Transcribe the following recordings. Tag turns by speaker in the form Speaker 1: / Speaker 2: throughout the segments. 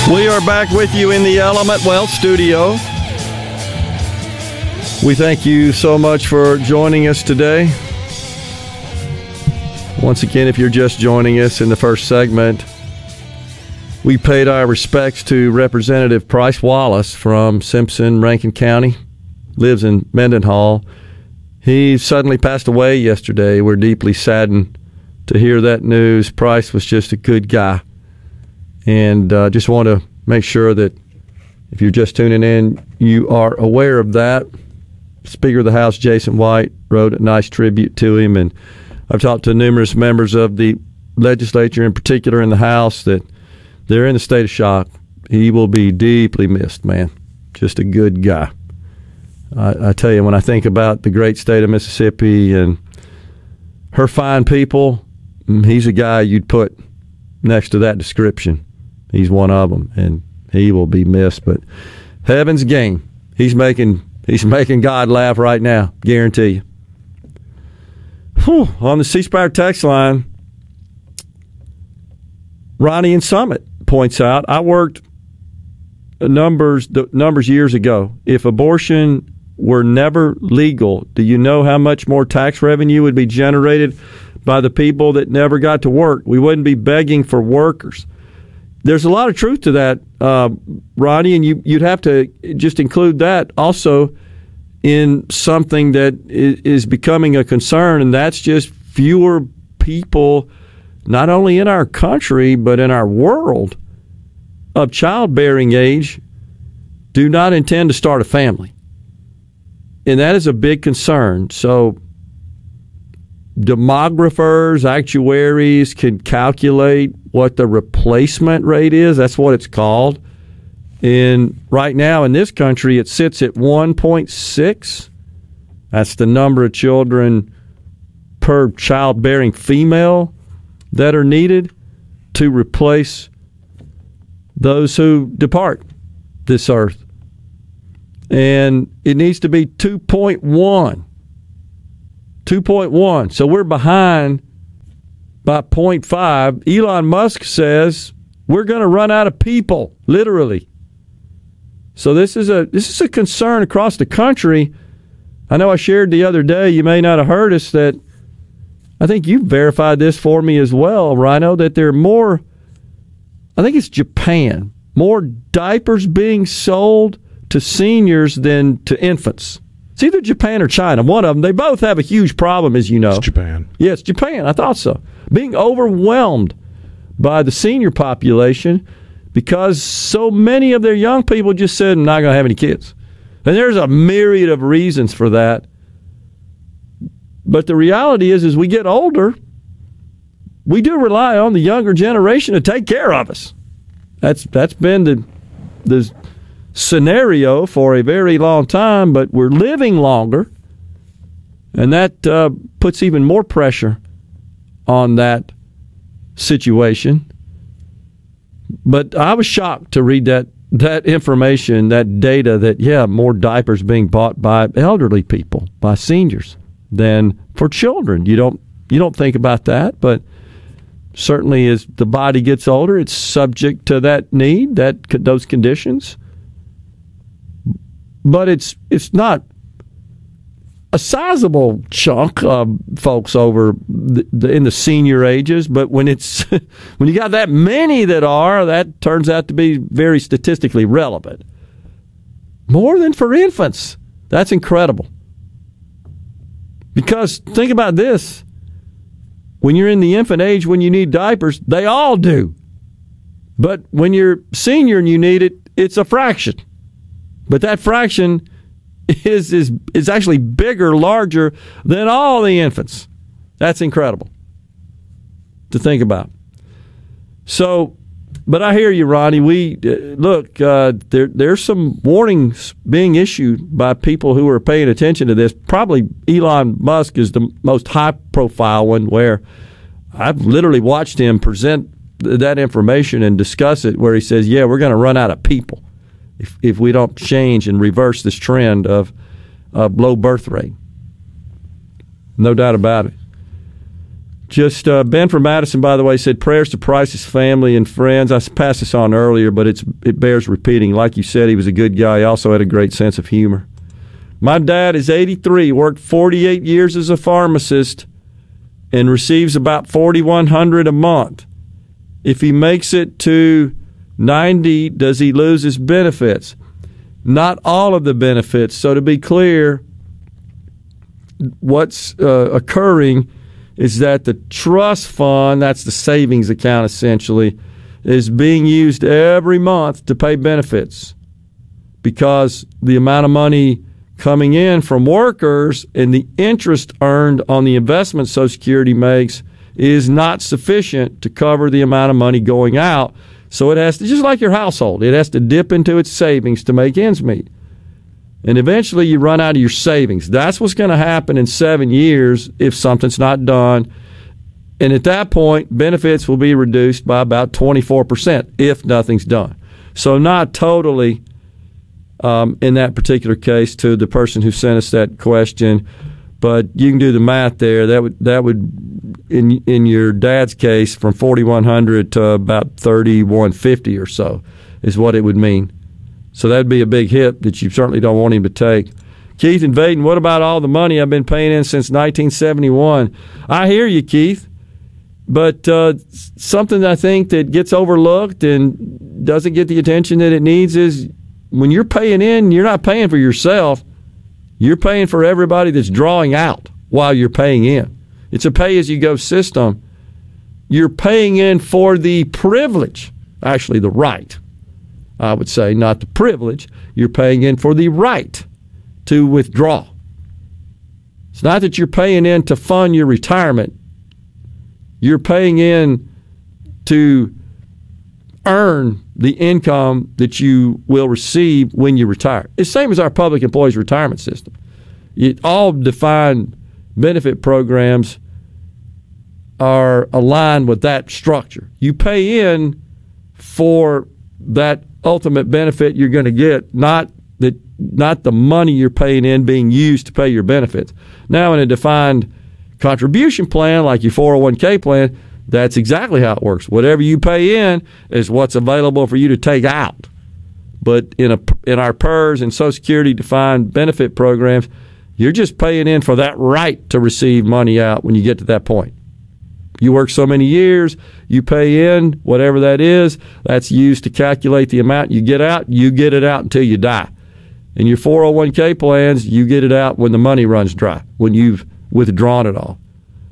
Speaker 1: We are back with you in the Element Wealth studio. We thank you so much for joining us today. Once again, if you're just joining us in the first segment, we paid our respects to Representative Price Wallace from Simpson, Rankin County, lives in Mendenhall. He suddenly passed away yesterday. We're deeply saddened to hear that news. Price was just a good guy. And just want to make sure that if you're just tuning in, you are aware of that. Speaker of the House, Jason White, wrote a nice tribute to him. And I've talked to numerous members of the legislature, in particular in the House, that they're in a state of shock. He will be deeply missed, man. Just a good guy. I tell you, when I think about the great state of Mississippi and her fine people, he's a guy you'd put next to that description. He's one of them, and he will be missed. But heaven's game. He's making God laugh right now, guarantee you. Whew. On the C Spire text line, Ronnie in Summit points out, I worked the numbers years ago. If abortion were never legal, do you know how much more tax revenue would be generated by the people that never got to work? We wouldn't be begging for workers. There's a lot of truth to that, Ronnie, and you'd have to just include that also in something that is becoming a concern, and that's just fewer people, not only in our country, but in our world, of childbearing age do not intend to start a family. And that is a big concern. So demographers, actuaries can calculate what the replacement rate is. That's what it's called. And right now in this country, it sits at 1.6. That's the number of children per childbearing female that are needed to replace those who depart this earth. And it needs to be 2.1. 2.1. So we're behind by 0.5. Elon Musk says we're going to run out of people, literally. So this is a concern across the country. I know I shared the other day, you may not have heard us, that I think you verified this for me as well, Rhino, that there are more, I think it's Japan, more diapers being sold to seniors than to infants. It's either Japan or China, one of them. They both have a huge problem, as you know.
Speaker 2: It's Japan.
Speaker 1: Yeah, it's Japan. I thought so. Being overwhelmed by the senior population because so many of their young people just said, I'm not going to have any kids. And there's a myriad of reasons for that. But the reality is, as we get older, we do rely on the younger generation to take care of us. That's been the scenario for a very long time, but we're living longer, and that puts even more pressure on that situation. But I was shocked to read that information, that data, that, more diapers being bought by elderly people, by seniors, than for children. You don't think about that, but certainly as the body gets older, it's subject to that need, those conditions. But it's not a sizable chunk of folks over in the senior ages. But when when you got that many that turns out to be very statistically relevant. More than for infants. That's incredible. Because think about this. When you're in the infant age, when you need diapers, they all do. But when you're senior and you need it, it's a fraction. But that fraction is actually bigger, larger than all the infants. That's incredible to think about. So, but I hear you, Ronnie. There's some warnings being issued by people who are paying attention to this. Probably Elon Musk is the most high-profile one, where I've literally watched him present that information and discuss it, where he says, we're going to run out of people if we don't change and reverse this trend of low birth rate. No doubt about it. Just Ben from Madison, by the way, said prayers to Price's family and friends. I passed this on earlier, but it bears repeating. Like you said, he was a good guy. He also had a great sense of humor. My dad is 83, worked 48 years as a pharmacist, and receives about $4,100 a month. If he makes it to 90, does he lose his benefits? Not all of the benefits. So to be clear, what's occurring is that the trust fund, that's the savings account essentially, is being used every month to pay benefits because the amount of money coming in from workers and the interest earned on the investment Social Security makes is not sufficient to cover the amount of money going out. So it has to, just like your household, it has to dip into its savings to make ends meet. And eventually you run out of your savings. That's what's going to happen in 7 years if something's not done. And at that point, benefits will be reduced by about 24% if nothing's done. So not totally in that particular case to the person who sent us that question, but you can do the math there. That would in your dad's case from $4,100 to about $3,150 or so is what it would mean. So that'd be a big hit that you certainly don't want him to take. Keith and Vaden, what about all the money I've been paying in since 1971? I hear you, Keith, but something I think that gets overlooked and doesn't get the attention that it needs is when you're paying in, you're not paying for yourself. You're paying for everybody that's drawing out while you're paying in. It's a pay-as-you-go system. You're paying in for the privilege, actually the right, I would say, not the privilege. You're paying in for the right to withdraw. It's not that you're paying in to fund your retirement. You're paying in to earn the income that you will receive when you retire. It's the same as our public employees retirement system. All defined benefit programs are aligned with that structure. You pay in for that ultimate benefit you're going to get, not the money you're paying in being used to pay your benefits. Now, in a defined contribution plan like your 401k plan, that's exactly how it works. Whatever you pay in is what's available for you to take out. But in our PERS and Social Security defined benefit programs, you're just paying in for that right to receive money out when you get to that point. You work so many years, you pay in, whatever that is, that's used to calculate the amount you get out. You get it out until you die. In your 401k plans, you get it out when the money runs dry, when you've withdrawn it all.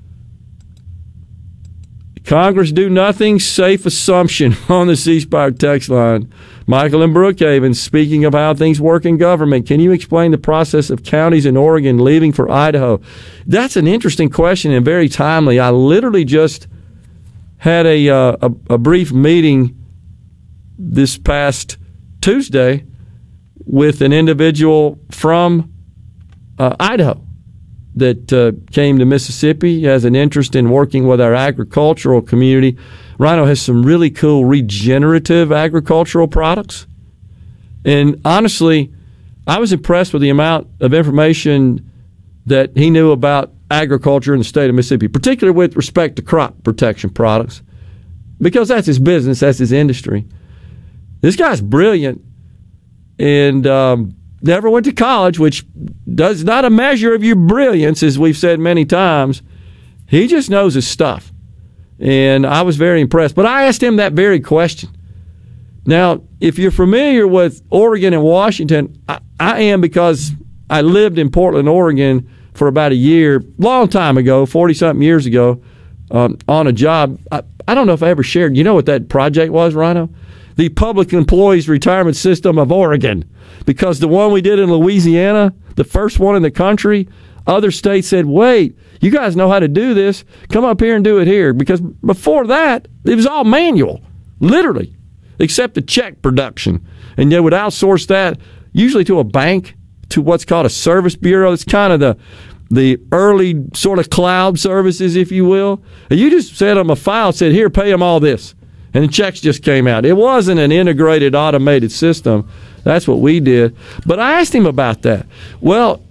Speaker 1: Congress do nothing, safe assumption on the C Spire text line. Michael in Brookhaven, speaking of how things work in government, can you explain the process of counties in Oregon leaving for Idaho? That's an interesting question and very timely. I literally just had a brief meeting this past Tuesday with an individual from Idaho that came to Mississippi, has an interest in working with our agricultural community. Rhino has some really cool regenerative agricultural products. And honestly, I was impressed with the amount of information that he knew about agriculture in the state of Mississippi, particularly with respect to crop protection products, because that's his business, that's his industry. This guy's brilliant and never went to college, which does not a measure of your brilliance, as we've said many times. He just knows his stuff. And I was very impressed. But I asked him that very question. Now, if you're familiar with Oregon and Washington, I am, because I lived in Portland, Oregon for about a year, long time ago, 40-something years ago, on a job. I don't know if I ever shared. You know what that project was, Rhino? The Public Employees Retirement System of Oregon. Because the one we did in Louisiana, the first one in the country, other states said, wait, you guys know how to do this. Come up here and do it here. Because before that, it was all manual, literally, except the check production. And they would outsource that usually to a bank, to what's called a service bureau. It's kind of the early sort of cloud services, if you will. And you just sent them a file, said, here, pay them all this. And the checks just came out. It wasn't an integrated, automated system. That's what we did. But I asked him about that. Well,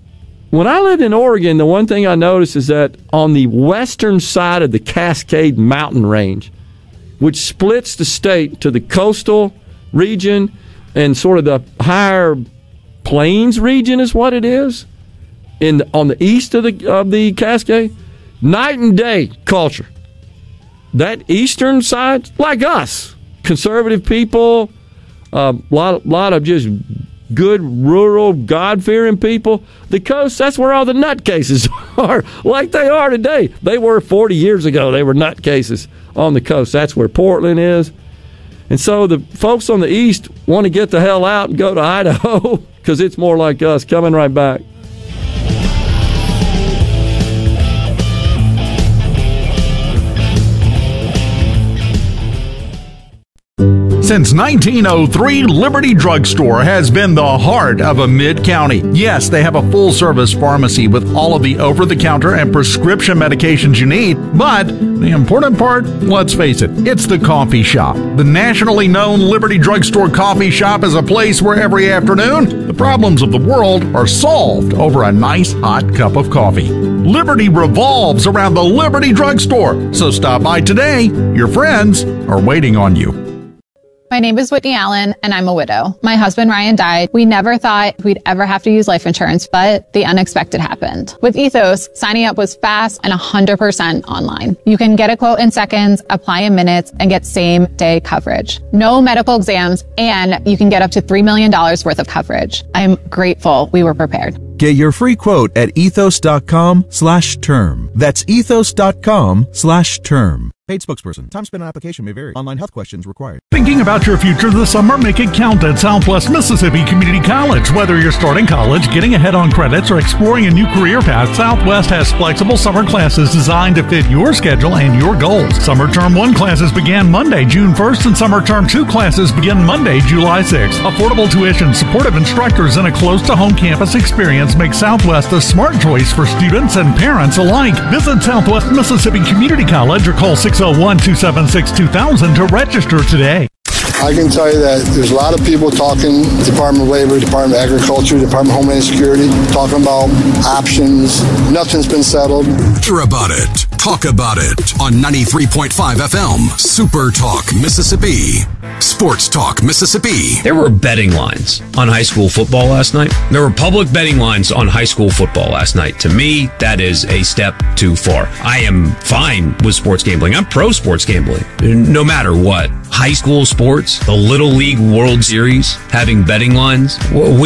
Speaker 1: when I lived in Oregon, the one thing I noticed is that on the western side of the Cascade Mountain Range, which splits the state to the coastal region and sort of the higher plains region is what it is, on the east of the Cascade, night and day culture. That eastern side, like us, conservative people, lot of just good, rural, God-fearing people. The coast, that's where all the nutcases are, like they are today. They were 40 years ago. They were nutcases on the coast. That's where Portland is. And so the folks on the east want to get the hell out and go to Idaho because it's more like us. Coming right back.
Speaker 2: Since 1903, Liberty Drugstore has been the heart of a mid-county. Yes, they have a full-service pharmacy with all of the over-the-counter and prescription medications you need. But the important part, let's face it, it's the coffee shop. The nationally known Liberty Drugstore coffee shop is a place where every afternoon, the problems of the world are solved over a nice hot cup of coffee. Liberty revolves around the Liberty Drugstore. So stop by today. Your friends are waiting on you.
Speaker 3: My name is Whitney Allen, and I'm a widow. My husband, Ryan, died. We never thought we'd ever have to use life insurance, but the unexpected happened. With Ethos, signing up was fast and 100% online. You can get a quote in seconds, apply in minutes, and get same-day coverage. No medical exams, and you can get up to $3 million worth of coverage. I'm grateful we were prepared.
Speaker 4: Get your free quote at ethos.com/term. That's ethos.com/term. Paid spokesperson. Time spent on application may vary. Online health questions required.
Speaker 2: Thinking about your future this summer? Make it count at Southwest Mississippi Community College. Whether you're starting college, getting ahead on credits, or exploring a new career path, Southwest has flexible summer classes designed to fit your schedule and your goals. Summer Term 1 classes began Monday, June 1st, and Summer Term 2 classes begin Monday, July 6th. Affordable tuition, supportive instructors, and a close-to-home campus experience make Southwest a smart choice for students and parents alike. Visit Southwest Mississippi Community College or call 601-276-2000 to register today.
Speaker 5: I can tell you that there's a lot of people talking, Department of Labor, Department of Agriculture, Department of Homeland Security, talking about options. Nothing's been settled.
Speaker 6: Hear about it. Talk about it on 93.5 FM, Super Talk, Mississippi. Sports Talk, Mississippi.
Speaker 7: There were betting lines on high school football last night. There were public betting lines on high school football last night. To me, that is a step too far. I am fine with sports gambling. I'm pro sports gambling, no matter what. High school sports, the Little League World Series, having betting lines.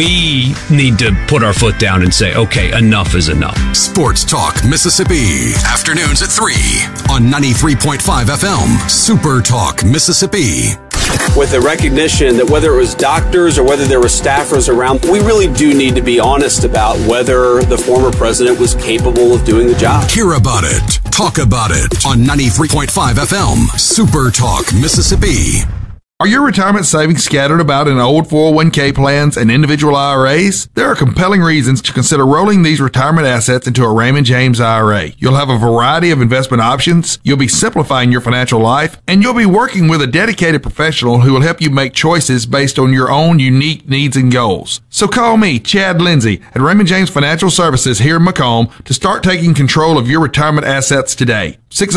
Speaker 7: We need to put our foot down and say, okay, enough is enough.
Speaker 6: Sports Talk, Mississippi. Afternoons at 3 on 93.5 FM, Super Talk, Mississippi.
Speaker 8: With the recognition that whether it was doctors or whether there were staffers around, we really do need to be honest about whether the former president was capable of doing the job.
Speaker 6: Hear about it. Talk about it on 93.5 FM, Super Talk, Mississippi.
Speaker 9: Are your retirement savings scattered about in old 401k plans and individual IRAs? There are compelling reasons to consider rolling these retirement assets into a Raymond James IRA. You'll have a variety of investment options, you'll be simplifying your financial life, and you'll be working with a dedicated professional who will help you make choices based on your own unique needs and goals. So call me, Chad Lindsay, at Raymond James Financial Services here in Macomb to start taking control of your retirement assets today.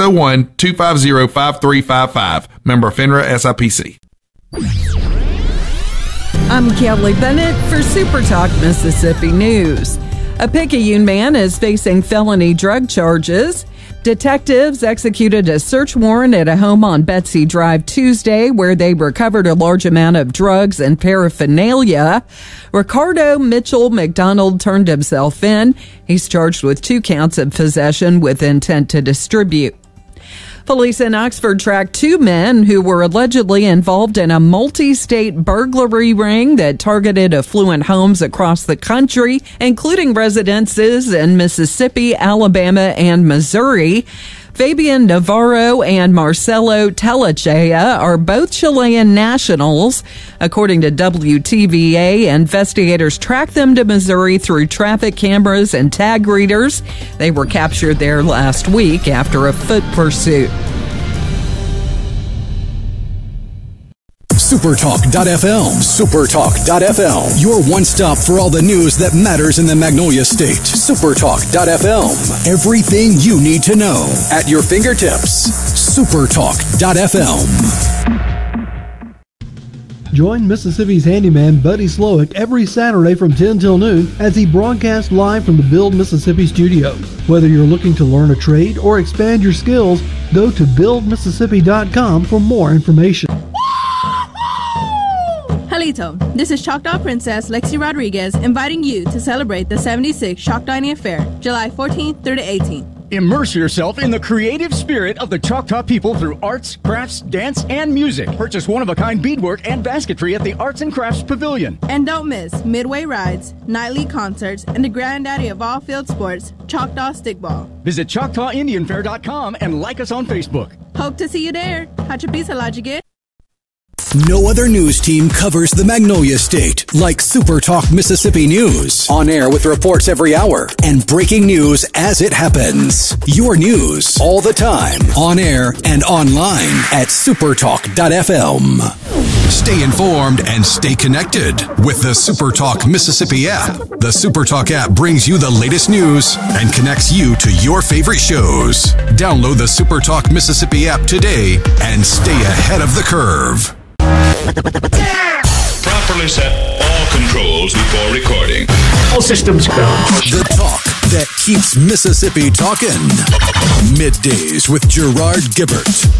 Speaker 9: 601-250-5355. Member FINRA SIPC.
Speaker 10: I'm Kelly Bennett for Super Talk Mississippi News. A Picayune man is facing felony drug charges. Detectives executed a search warrant at a home on Betsy Drive Tuesday where they recovered a large amount of drugs and paraphernalia. Ricardo Mitchell McDonald turned himself in. He's charged with 2 counts of possession with intent to distribute. Police in Oxford tracked 2 men who were allegedly involved in a multi-state burglary ring that targeted affluent homes across the country, including residences in Mississippi, Alabama, and Missouri. Fabian Navarro and Marcelo Telechea are both Chilean nationals. According to WTVA, investigators tracked them to Missouri through traffic cameras and tag readers. They were captured there last week after a foot pursuit.
Speaker 6: Supertalk.fm. Supertalk.fm. Your one-stop for all the news that matters in the Magnolia State. Supertalk.fm. Everything you need to know at your fingertips. Supertalk.fm.
Speaker 11: Join Mississippi's handyman Buddy Slowick every Saturday from 10 till noon as he broadcasts live from the Build Mississippi studio. Whether you're looking to learn a trade or expand your skills, go to buildmississippi.com for more information.
Speaker 12: Halito, this is Choctaw Princess Lexi Rodriguez inviting you to celebrate the 76th Choctaw Indian Fair, July 14th through the 18th.
Speaker 13: Immerse yourself in the creative spirit of the Choctaw people through arts, crafts, dance, and music. Purchase one-of-a-kind beadwork and basketry at the Arts and Crafts Pavilion.
Speaker 12: And don't miss midway rides, nightly concerts, and the granddaddy of all field sports, Choctaw Stickball.
Speaker 13: Visit ChoctawIndianFair.com and like us on Facebook.
Speaker 12: Hope to see you there. Hachapisa Lajigit.
Speaker 6: No other news team covers the Magnolia State like SuperTalk Mississippi News. On air with reports every hour and breaking news as it happens. Your news all the time. On air and online at supertalk.fm. Stay informed and stay connected with the SuperTalk Mississippi app. The SuperTalk app brings you the latest news and connects you to your favorite shows. Download the SuperTalk Mississippi app today and stay ahead of the curve.
Speaker 14: Properly set all controls before recording.
Speaker 15: All systems go.
Speaker 6: The talk that keeps Mississippi talking. Middays with Gerard Gibbert.